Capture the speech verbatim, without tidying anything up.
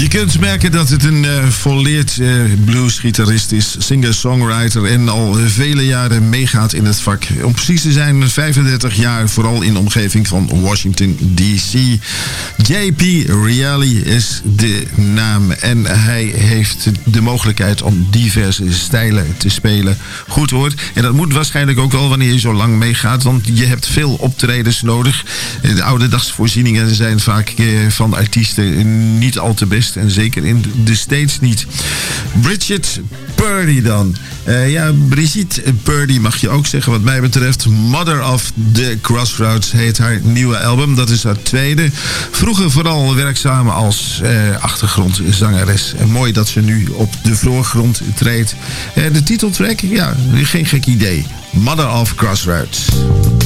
Je kunt merken dat het een uh, volleerd uh, bluesgitarist is, singer-songwriter en al vele jaren meegaat in het vak. Om precies te zijn vijfendertig jaar, vooral in de omgeving van Washington D C. J P Reali is de naam en hij heeft de mogelijkheid om diverse stijlen te spelen. Goed hoort. En dat moet waarschijnlijk ook wel wanneer je zo lang meegaat, want je hebt veel optredens nodig. De ouderdagsvoorzieningen zijn vaak uh, van artiesten niet al te best en zeker in de States niet. Bridget Purdy dan. Uh, ja, Brigitte Purdy mag je ook zeggen wat mij betreft. Mother of the Crossroads heet haar nieuwe album. Dat is haar tweede. Vroeger vooral werkzaam als uh, achtergrondzangeres. En mooi dat ze nu op de voorgrond treedt. Uh, de titeltrack? Ja, geen gek idee. Mother of Crossroads.